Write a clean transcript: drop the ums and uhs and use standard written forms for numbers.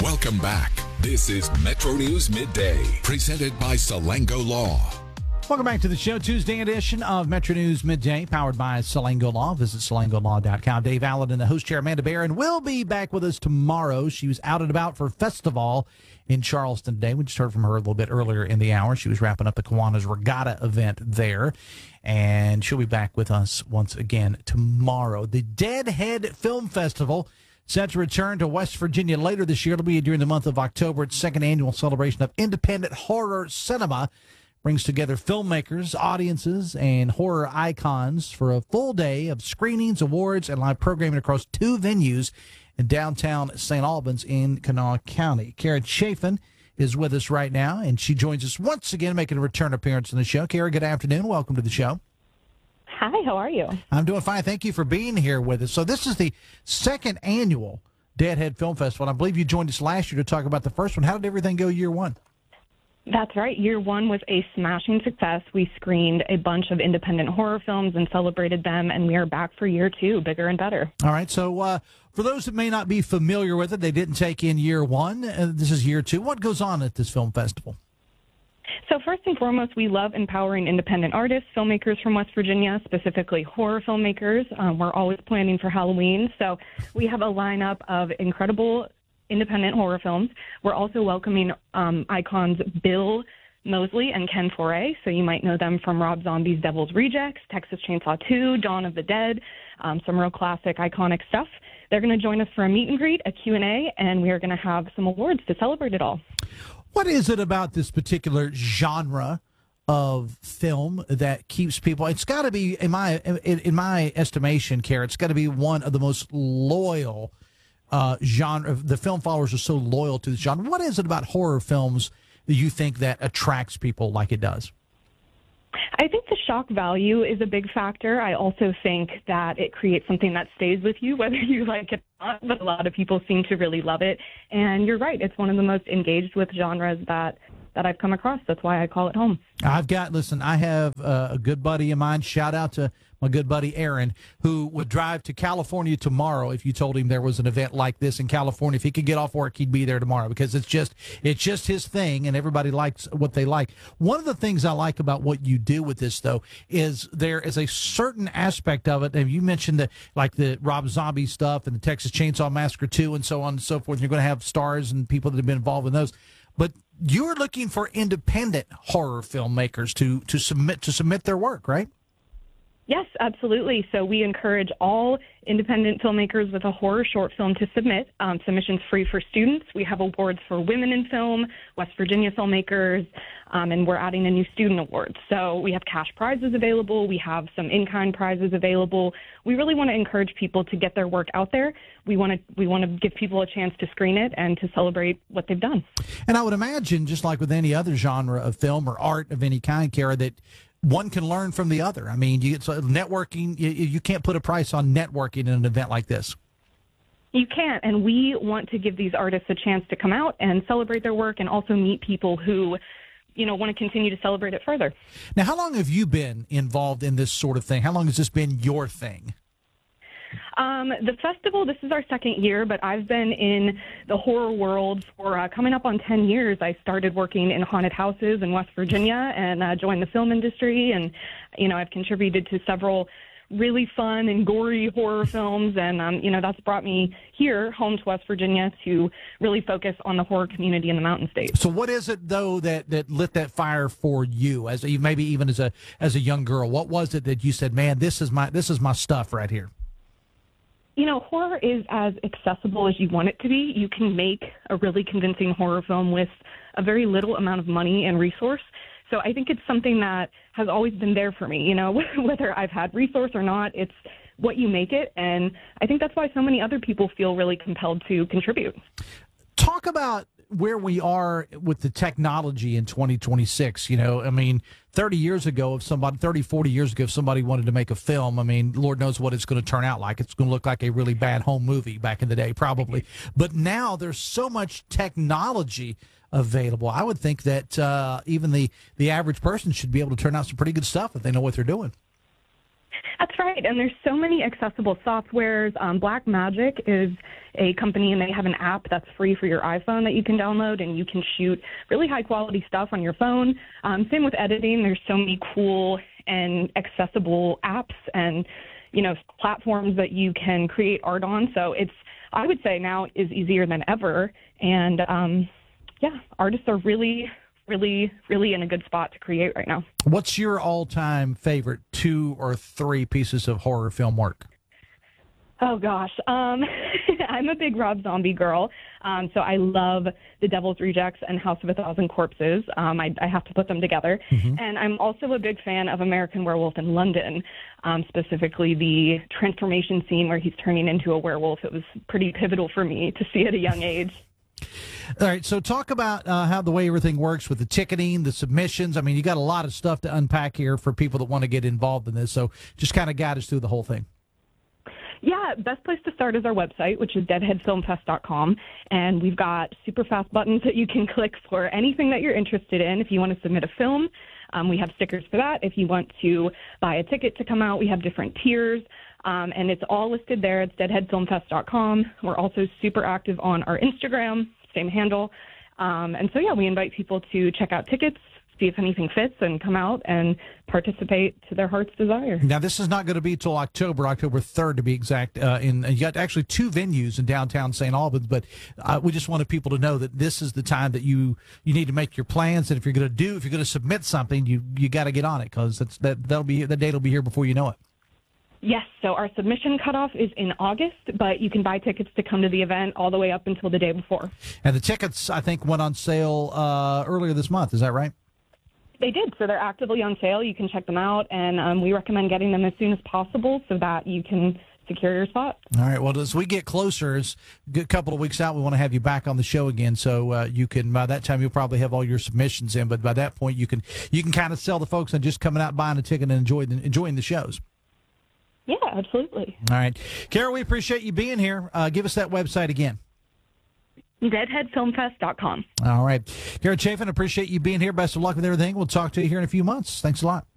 Welcome back. This is Metro News Midday, presented by Salango Law. Welcome back to the show, Tuesday edition of Metro News Midday, powered by Salango Law. Visit salangolaw.com. Dave Allen and the host chair, Amanda Barron, will be back with us tomorrow. She was out and about for Festival in Charleston today. We just heard from her a little bit earlier in the hour. She was wrapping up the Kiwanis Regatta event there, and she'll be back with us once again tomorrow. The Deadhead Film Festival set to return to West Virginia later this year. It'll be during the month of October. Its second annual celebration of independent horror cinema brings together filmmakers, audiences, and horror icons for a full day of screenings, awards, and live programming across two venues in downtown St. Albans in Kanawha County. Karen Chafin is with us right now, and she joins us once again, making a return appearance on the show. Karen, good afternoon. Welcome to the show. Hi, how are you? I'm doing fine. Thank you for being here with us. So this is the second annual Deadhead Film Festival, and I believe you joined us last year to talk about the first one. How did everything go year one? That's right. Year one was a smashing success. We screened a bunch of independent horror films and celebrated them, and we are back for year two, bigger and better. All right. So for those that may not be familiar with it, they didn't take in year one. This is year two. What goes on at this film festival? So first and foremost, we love empowering independent artists, filmmakers from West Virginia, specifically horror filmmakers. We're always planning for Halloween, so we have a lineup of incredible independent horror films. We're also welcoming icons Bill Moseley and Ken Foray, so you might know them from Rob Zombie's Devil's Rejects, Texas Chainsaw 2, Dawn of the Dead, some real classic, iconic stuff. They're going to join us for a meet and greet, a Q&A, and we are going to have some awards to celebrate it all. What is it about this particular genre of film that keeps people? It's got to be, in my estimation, Kara, it's got to be one of the most loyal genre. The film followers are so loyal to the genre. What is it about horror films that you think that attracts people like it does? I think the shock value is a big factor. I also think that it creates something that stays with you, whether you like it or not, but a lot of people seem to really love it. And you're right, it's one of the most engaged with genres that I've come across. That's why I call it home. I have a good buddy of mine, shout out to my good buddy Aaron, who would drive to California tomorrow if you told him there was an event like this in California. If he could get off work, he'd be there tomorrow because it's just his thing, and everybody likes what they like. One of the things I like about what you do with this, though, is there is a certain aspect of it, and you mentioned the Rob Zombie stuff and the Texas Chainsaw Massacre 2 and so on and so forth. You're going to have stars and people that have been involved in those. But you're looking for independent horror filmmakers to submit their work, right? Yes, absolutely. So we encourage all independent filmmakers with a horror short film to submit. Submissions free for students. We have awards for women in film, West Virginia filmmakers, and we're adding a new student award. So we have cash prizes available. We have some in-kind prizes available. We really want to encourage people to get their work out there. We want to give people a chance to screen it and to celebrate what they've done. And I would imagine, just like with any other genre of film or art of any kind, Kara, that one can learn from the other. I mean, networking, you can't put a price on networking in an event like this. You can't, and we want to give these artists a chance to come out and celebrate their work and also meet people who, want to continue to celebrate it further. Now, how long have you been involved in this sort of thing? How long has this been your thing? The festival, this is our second year, but I've been in the horror world for coming up on 10 years. I started working in haunted houses in West Virginia and joined the film industry. And, I've contributed to several really fun and gory horror films. And, that's brought me here, home to West Virginia, to really focus on the horror community in the Mountain States. So what is it, though, that lit that fire for you, maybe even as a young girl? What was it that you said, man, this is my stuff right here? Horror is as accessible as you want it to be. You can make a really convincing horror film with a very little amount of money and resource. So I think it's something that has always been there for me, whether I've had resource or not, it's what you make it. And I think that's why so many other people feel really compelled to contribute. Talk about where we are with the technology in 2026. 30 years ago, 40 years ago, if somebody wanted to make a film, Lord knows what it's going to turn out like. It's going to look like a really bad home movie back in the day, probably. But now there's so much technology available. I would think that even the average person should be able to turn out some pretty good stuff if they know what they're doing. That's right, and there's so many accessible softwares. Blackmagic is a company, and they have an app that's free for your iPhone that you can download, and you can shoot really high-quality stuff on your phone. Same with editing. There's so many cool and accessible apps and, platforms that you can create art on. So I would say now is easier than ever, and, artists are really in a good spot to create right now. What's your all-time favorite 2 or 3 pieces of horror film work? Oh, gosh. I'm a big Rob Zombie girl, so I love The Devil's Rejects and House of a Thousand Corpses. I have to put them together. Mm-hmm. And I'm also a big fan of American Werewolf in London, specifically the transformation scene where he's turning into a werewolf. It was pretty pivotal for me to see at a young age. All right, so talk about how the way everything works with the ticketing, the submissions. I mean, you got a lot of stuff to unpack here for people that want to get involved in this, so just kind of guide us through the whole thing. Yeah, best place to start is our website, which is deadheadfilmfest.com, and we've got super fast buttons that you can click for anything that you're interested in. If you want to submit a film, we have stickers for that. If you want to buy a ticket to come out, we have different tiers. And it's all listed there. It's deadheadfilmfest.com. We're also super active on our Instagram, same handle. And so, we invite people to check out tickets, see if anything fits, and come out and participate to their heart's desire. Now, this is not going to be till October 3rd to be exact. You got actually 2 venues in downtown St. Albans, but we just wanted people to know that this is the time that you need to make your plans. And if you're going to submit something, you got to get on it, because the date will be here before you know it. Yes, so our submission cutoff is in August, but you can buy tickets to come to the event all the way up until the day before. And the tickets, I think, went on sale earlier this month. Is that right? They did, so they're actively on sale. You can check them out, and we recommend getting them as soon as possible so that you can secure your spot. All right, well, as we get closer, as a couple of weeks out, we want to have you back on the show again, so you can, by that time, you'll probably have all your submissions in, but by that point, you can kind of sell the folks on just coming out, buying a ticket, and enjoying the shows. Yeah, absolutely. All right. Kara, we appreciate you being here. Give us that website again. Deadheadfilmfest.com. All right. Kara Chafin, appreciate you being here. Best of luck with everything. We'll talk to you here in a few months. Thanks a lot.